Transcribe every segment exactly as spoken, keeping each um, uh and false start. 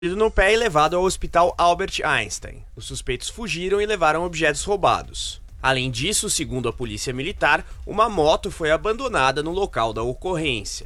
no pé e levado ao hospital Albert Einstein. Os suspeitos fugiram e levaram objetos roubados. Além disso, segundo a polícia militar, uma moto foi abandonada no local da ocorrência.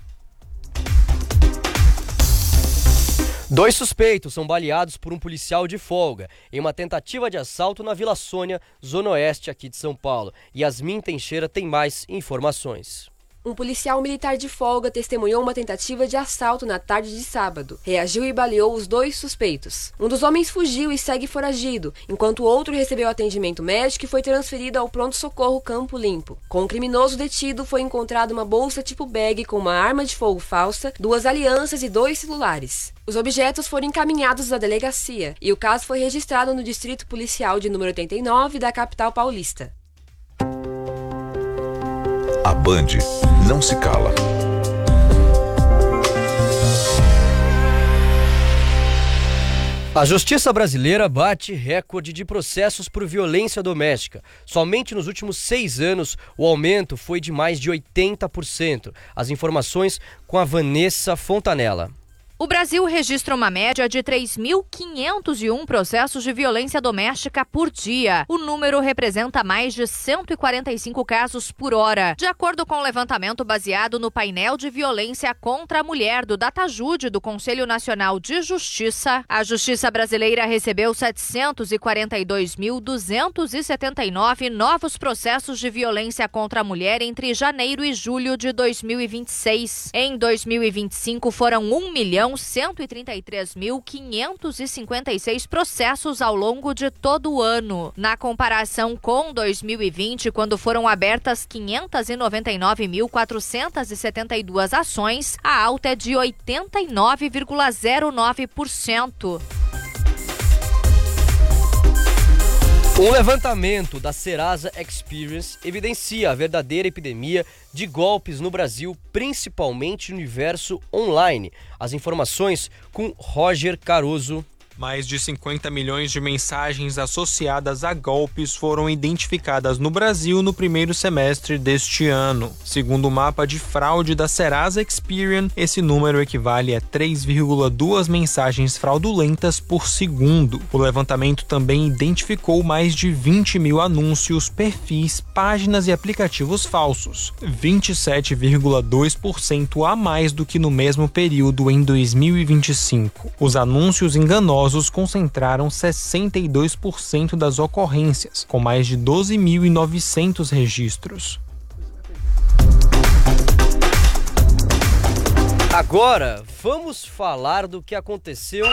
Dois suspeitos são baleados por um policial de folga em uma tentativa de assalto na Vila Sônia, zona oeste aqui de São Paulo. Yasmin Teixeira tem mais informações. Um policial militar de folga testemunhou uma tentativa de assalto na tarde de sábado. Reagiu e baleou os dois suspeitos. Um dos homens fugiu e segue foragido, enquanto o outro recebeu atendimento médico e foi transferido ao pronto-socorro Campo Limpo. Com o criminoso detido, foi encontrada uma bolsa tipo bag com uma arma de fogo falsa, duas alianças e dois celulares. Os objetos foram encaminhados à delegacia e o caso foi registrado no Distrito Policial de número oitenta e nove da capital paulista. A Band não se cala. A justiça brasileira bate recorde de processos por violência doméstica. Somente nos últimos seis anos, o aumento foi de mais de oitenta por cento. As informações com a Vanessa Fontanella. O Brasil registra uma média de três mil quinhentos e um processos de violência doméstica por dia. O número representa mais de cento e quarenta e cinco casos por hora, de acordo com o levantamento baseado no painel de violência contra a mulher do DataJude do Conselho Nacional de Justiça. A Justiça brasileira recebeu setecentos e quarenta e dois mil duzentos e setenta e nove novos processos de violência contra a mulher entre janeiro e julho de dois mil e vinte e seis. Em dois mil e vinte e cinco foram um milhão cento e trinta e três mil quinhentos e cinquenta e seis processos ao longo de todo o ano. Na comparação com dois mil e vinte, quando foram abertas quinhentas e noventa e nove mil quatrocentas e setenta e duas ações, a alta é de oitenta e nove vírgula zero nove por cento. Um levantamento da Serasa Experian evidencia a verdadeira epidemia de golpes no Brasil, principalmente no universo online. As informações com Roger Caruso. Mais de cinquenta milhões de mensagens associadas a golpes foram identificadas no Brasil no primeiro semestre deste ano. Segundo o mapa de fraude da Serasa Experian, esse número equivale a três vírgula duas mensagens fraudulentas por segundo. O levantamento também identificou mais de vinte mil anúncios, perfis, páginas e aplicativos falsos, vinte e sete vírgula dois por cento a mais do que no mesmo período em dois mil e vinte e cinco. Os anúncios enganosos concentraram sessenta e dois por cento das ocorrências, com mais de doze mil e novecentos registros. Agora, vamos falar do que aconteceu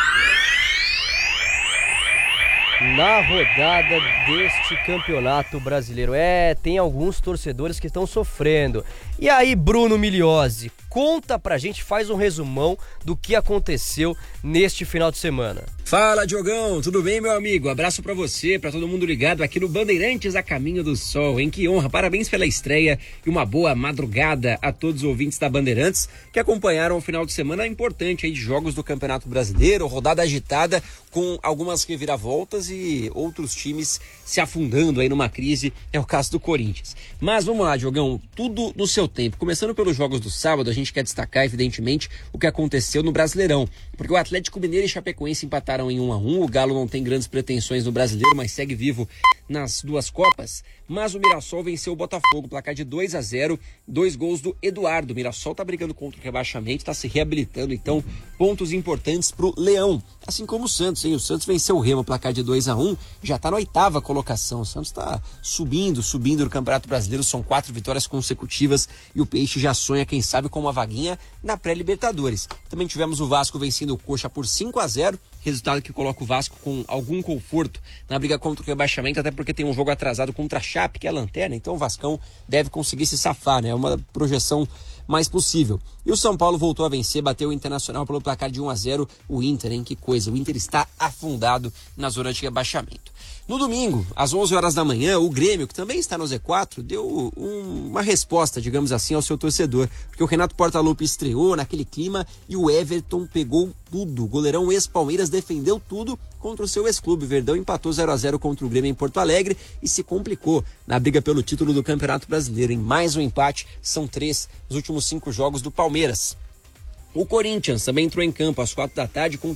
na rodada deste Campeonato Brasileiro. É, tem alguns torcedores que estão sofrendo. E aí, Bruno Migliozzi, conta pra gente, faz um resumão do que aconteceu neste final de semana. Fala, Diogão, tudo bem, meu amigo? Abraço pra você, pra todo mundo ligado aqui no Bandeirantes a Caminho do Sol, hein? Que honra, parabéns pela estreia e uma boa madrugada a todos os ouvintes da Bandeirantes que acompanharam o final de semana importante aí de jogos do Campeonato Brasileiro, rodada agitada com algumas reviravoltas e outros times se afundando aí numa crise, é o caso do Corinthians. Mas vamos lá, Diogão, tudo no seu tempo. Começando pelos jogos do sábado, a gente quer destacar, evidentemente, o que aconteceu no Brasileirão, porque o Atlético Mineiro e Chapecoense empataram em um a um, o Galo não tem grandes pretensões no Brasileiro, mas segue vivo nas duas Copas, mas o Mirassol venceu o Botafogo, placar de dois a zero, dois gols do Eduardo. O Mirassol tá brigando contra o rebaixamento, tá se reabilitando, então pontos importantes pro Leão, assim como o Santos, hein? O Santos venceu o Remo, placar de dois a um, já tá na oitava colocação, o Santos tá subindo, subindo no Campeonato Brasileiro, são quatro vitórias consecutivas e o Peixe já sonha, quem sabe, com uma vaguinha na pré-Libertadores. Também tivemos o Vasco vencendo o Coxa por cinco a zero, resultado que coloca o Vasco com algum conforto na briga contra o rebaixamento, até porque tem um jogo atrasado contra a Chape, que é a lanterna, então o Vascão deve conseguir se safar, né? É uma projeção mais possível. E o São Paulo voltou a vencer, bateu o Internacional pelo placar de um a zero, o Inter, hein? Que coisa, o Inter está afundado na zona de rebaixamento. No domingo, às onze horas da manhã, o Grêmio, que também está no Z quatro, deu um, uma resposta, digamos assim, ao seu torcedor. Porque o Renato Portaluppi estreou naquele clima e o Everton pegou tudo. O goleirão ex-Palmeiras defendeu tudo contra o seu ex-clube. O Verdão empatou zero a zero contra o Grêmio em Porto Alegre e se complicou na briga pelo título do Campeonato Brasileiro. Em mais um empate, são três nos últimos cinco jogos do Palmeiras. O Corinthians também entrou em campo às quatro da tarde contra